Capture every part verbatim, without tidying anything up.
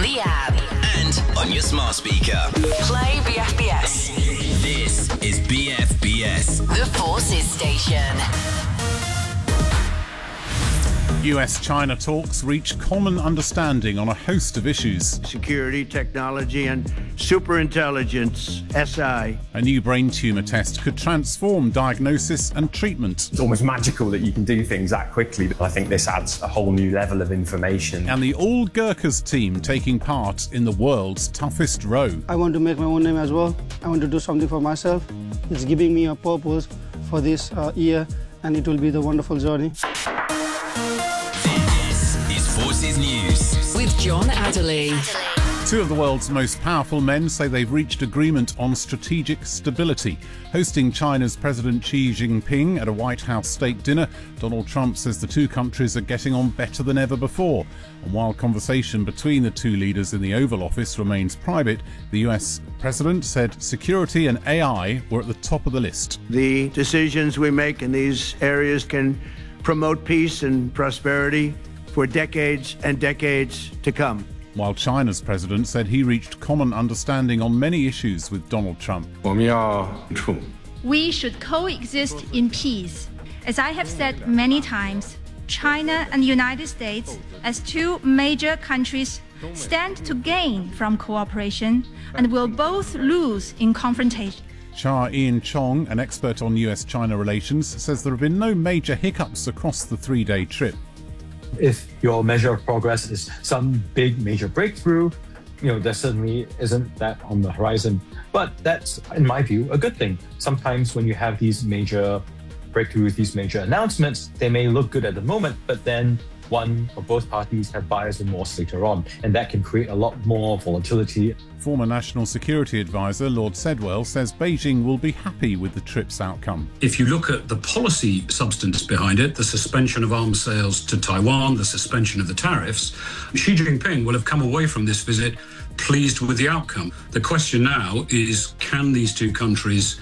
the app, and on your smart speaker. play B F B S. This is B F B S, The Forces Station. U S China talks reach common understanding on a host of issues. Security, technology, and superintelligence, S I. A new brain tumour test could transform diagnosis and treatment. It's almost magical that you can do things that quickly. I think this adds a whole new level of information. And the All Gurkhas team taking part in the world's toughest row. I want to make my own name as well. I want to do something for myself. It's giving me a purpose for this uh, year, and it will be the wonderful journey. Forces News with John Adderley. Two of the world's most powerful men say they've reached agreement on strategic stability. Hosting China's President Xi Jinping at a White House state dinner, Donald Trump says the two countries are getting on better than ever before. And while conversation between the two leaders in the Oval Office remains private, the U S president said security and A I were at the top of the list. The decisions we make in these areas can promote peace and prosperity for decades and decades to come. While China's president said he reached common understanding on many issues with Donald Trump. We should coexist in peace. As I have said many times, China and the United States, as two major countries, stand to gain from cooperation and will both lose in confrontation. Cha Ian-chong, an expert on U S China relations, says there have been no major hiccups across the three-day trip. If your measure of progress is some big major breakthrough, you know, there certainly isn't that on the horizon. But that's, in my view, a good thing. Sometimes when you have these major breakthroughs, these major announcements, they may look good at the moment, but then one or both parties have buyer's remorse later on, and that can create a lot more volatility. Former National Security Advisor Lord Sedwell says Beijing will be happy with the trip's outcome. If you look at the policy substance behind it, the suspension of arms sales to Taiwan, the suspension of the tariffs, Xi Jinping will have come away from this visit pleased with the outcome. The question now is, can these two countries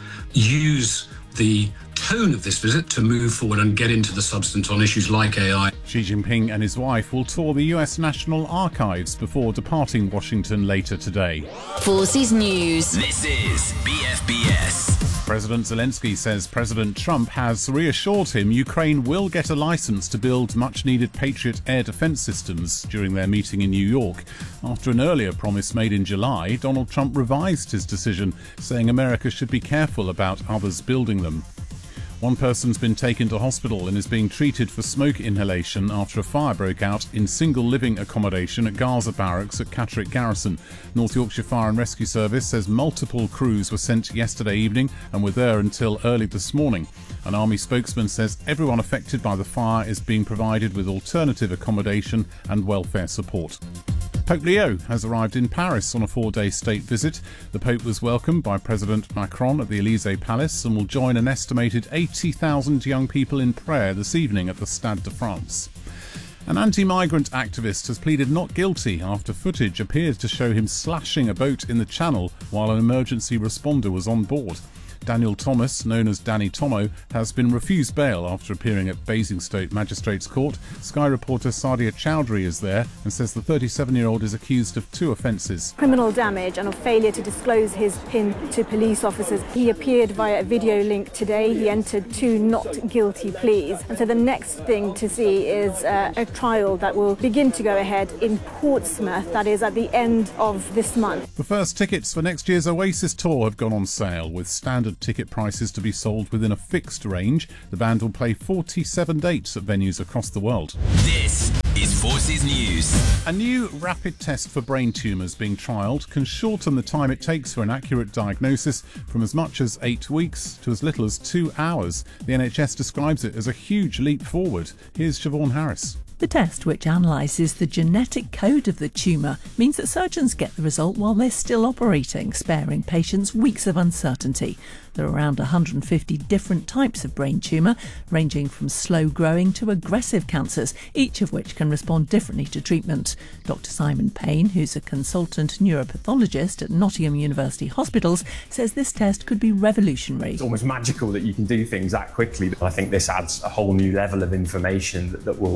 use the tone of this visit to move forward and get into the substance on issues like A I. Xi Jinping and his wife will tour the U S National Archives before departing Washington later today. Forces News. This is B F B S. President Zelensky says President Trump has reassured him Ukraine will get a license to build much-needed Patriot air defense systems during their meeting in New York. After an earlier promise made in July, Donald Trump revised his decision, saying America should be careful about others building them. One person's been taken to hospital and is being treated for smoke inhalation after a fire broke out in single living accommodation at Gaza Barracks at Catterick Garrison. North Yorkshire Fire and Rescue Service says multiple crews were sent yesterday evening and were there until early this morning. An army spokesman says everyone affected by the fire is being provided with alternative accommodation and welfare support. Pope Leo has arrived in Paris on a four-day state visit. The Pope was welcomed by President Macron at the Élysée Palace and will join an estimated eighty thousand young people in prayer this evening at the Stade de France. An anti-migrant activist has pleaded not guilty after footage appeared to show him slashing a boat in the Channel while an emergency responder was on board. Daniel Thomas, known as Danny Tomo, has been refused bail after appearing at Basingstoke Magistrates Court. Sky reporter Sadia Chowdhury is there and says the thirty-seven-year-old is accused of two offences. Criminal damage and of failure to disclose his PIN to police officers. He appeared via a video link today. He entered two not guilty pleas. And so the next thing to see is uh, a trial that will begin to go ahead in Portsmouth, that is at the end of this month. The first tickets for next year's Oasis tour have gone on sale, with standard ticket prices to be sold within a fixed range. The band will play forty-seven dates at venues across the world. This is Forces News. A new rapid test for brain tumours being trialled can shorten the time it takes for an accurate diagnosis from as much as eight weeks to as little as two hours. The N H S describes it as a huge leap forward. Here's Siobhan Harris. The test, which analyses the genetic code of the tumour, means that surgeons get the result while they're still operating, sparing patients weeks of uncertainty. There are around one hundred fifty different types of brain tumour, ranging from slow-growing to aggressive cancers, each of which can respond differently to treatment. Doctor Simon Payne, who's a consultant neuropathologist at Nottingham University Hospitals, says this test could be revolutionary. It's almost magical that you can do things that quickly. I think this adds a whole new level of information that, that will uh,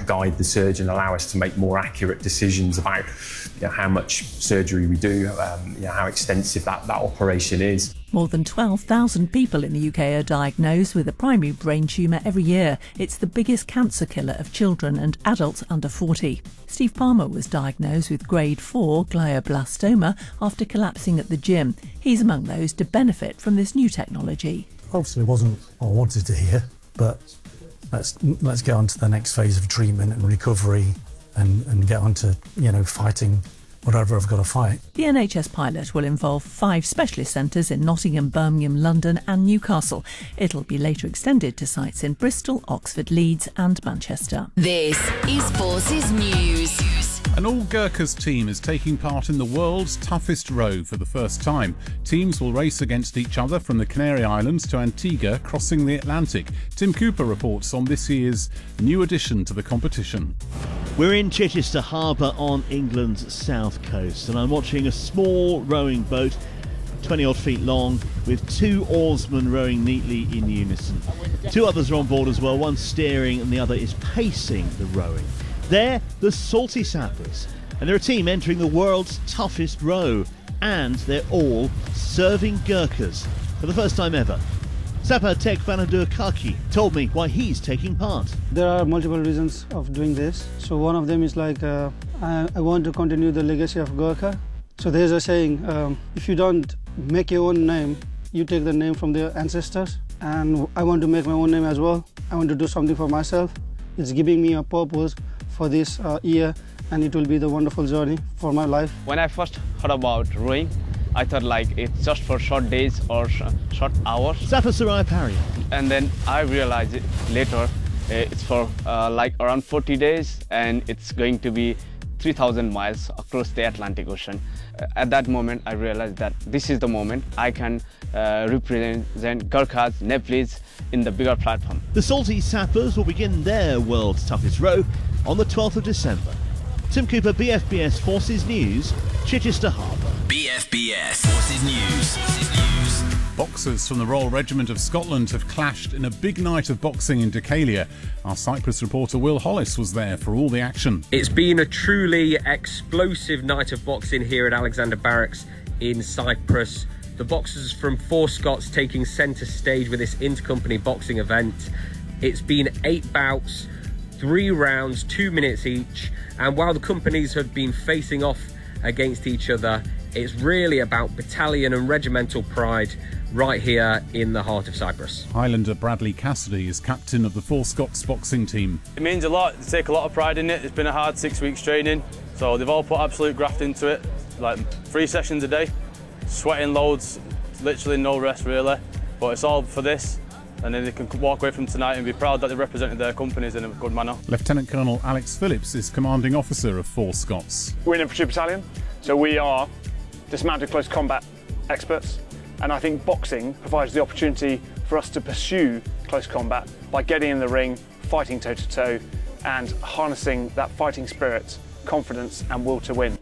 guide the surgeon, allow us to make more accurate decisions about you know, how much surgery we do, um, you know, how extensive that, that operation is. More than twelve thousand people in the U K are diagnosed with a primary brain tumour every year. It's the biggest cancer killer of children and adults under forty. Steve Palmer was diagnosed with grade four glioblastoma after collapsing at the gym. He's among those to benefit from this new technology. Obviously it wasn't what I wanted to hear, but let's let's get on to the next phase of treatment and recovery and, and get on to, you know, fighting whatever I've got to fight. The N H S pilot will involve five specialist centres in Nottingham, Birmingham, London and Newcastle. It'll be later extended to sites in Bristol, Oxford, Leeds and Manchester. This is Forces News. An all-Gurkhas team is taking part in the world's toughest row for the first time. Teams will race against each other from the Canary Islands to Antigua, crossing the Atlantic. Tim Cooper reports on this year's new addition to the competition. We're in Chichester Harbour on England's south coast, and I'm watching a small rowing boat, twenty odd feet long, with two oarsmen rowing neatly in unison. Two others are on board as well, one steering and the other is pacing the rowing. They're the Salty Sappers, and they're a team entering the world's toughest row, and they're all serving Gurkhas for the first time ever. Sapper Tek Banadur Kaki told me why he's taking part. There are multiple reasons of doing this. So one of them is like, uh, I, I want to continue the legacy of Gurkha. So there's a saying, um, if you don't make your own name, you take the name from their ancestors. And I want to make my own name as well. I want to do something for myself. It's giving me a purpose for this uh, year, and it will be the wonderful journey for my life. When I first heard about rowing, I thought like it's just for short days or sh short hours. Sapper Sarai Parry. And then I realized it later, uh, it's for uh, like around forty days, and it's going to be three thousand miles across the Atlantic Ocean. Uh, at that moment, I realized that this is the moment I can uh, represent Gurkhas, Nepalese in the bigger platform. The Salty Sappers will begin their world's toughest row on the twelfth of December. Tim Cooper, B F B S Forces News, Chichester Harbour. B F B S Forces News. Forces News. Boxers from the Royal Regiment of Scotland have clashed in a big night of boxing in Decalia. Our Cyprus reporter Will Hollis was there for all the action. It's been a truly explosive night of boxing here at Alexander Barracks in Cyprus. The boxers from Four Scots taking centre stage with this intercompany boxing event. It's been eight bouts, three rounds, two minutes each, and while the companies have been facing off against each other, it's really about battalion and regimental pride right here in the heart of Cyprus. Highlander Bradley Cassidy is captain of the Four Scots boxing team. It means a lot. They take a lot of pride in it. It's been a hard six weeks training, so they've all put absolute graft into it, like three sessions a day, sweating loads, literally no rest really, but it's all for this. And then they can walk away from tonight and be proud that they represented their companies in a good manner. Lieutenant Colonel Alex Phillips is commanding officer of Four Scots. We're an infantry battalion, so we are dismounted close combat experts, and I think boxing provides the opportunity for us to pursue close combat by getting in the ring, fighting toe to toe, and harnessing that fighting spirit, confidence and will to win.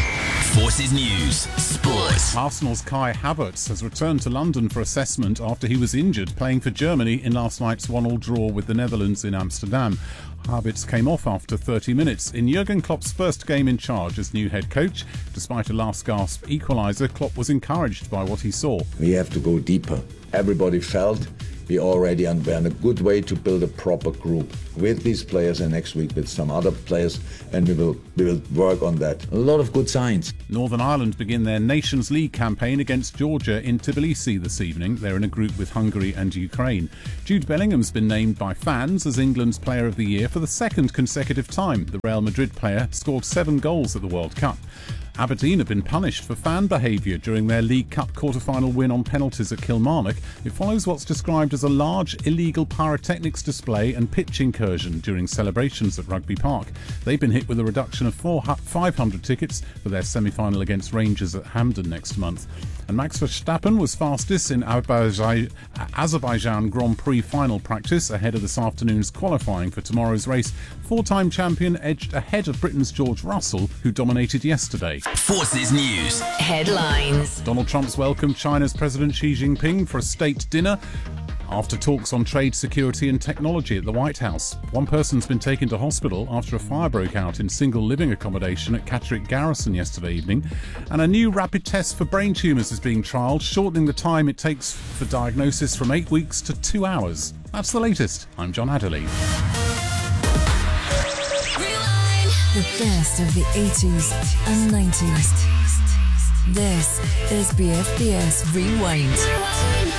Forces News Sports. Arsenal's Kai Havertz has returned to London for assessment after he was injured playing for Germany in last night's one all draw with the Netherlands in Amsterdam. Havertz came off after thirty minutes in Jurgen Klopp's first game in charge as new head coach. Despite a last-gasp equaliser, Klopp was encouraged by what he saw. We have to go deeper. Everybody felt we already are in a good way to build a proper group with these players and next week with some other players, and we will we will work on that. A lot of good signs. Northern Ireland begin their Nations League campaign against Georgia in Tbilisi this evening. They're in a group with Hungary and Ukraine. Jude Bellingham's been named by fans as England's Player of the Year for the second consecutive time. The Real Madrid player scored seven goals at the World Cup. Aberdeen have been punished for fan behaviour during their League Cup quarter-final win on penalties at Kilmarnock. It follows what's described as a large illegal pyrotechnics display and pitch incursion during celebrations at Rugby Park. They've been hit with a reduction of five hundred tickets for their semi-final against Rangers at Hampden next month. And Max Verstappen was fastest in Azerbaijan Grand Prix final practice ahead of this afternoon's qualifying for tomorrow's race. Four-time champion edged ahead of Britain's George Russell, who dominated yesterday. Forces News Headlines. Donald Trump's welcomed China's President Xi Jinping for a state dinner. after talks on trade, security and technology at the White House. One person's been taken to hospital after a fire broke out in single living accommodation at Catterick Garrison yesterday evening. And a new rapid test for brain tumours is being trialled, shortening the time it takes for diagnosis from eight weeks to two hours. That's the latest. I'm John Adderley. The best of the eighties and nineties. This is B F B S Rewind.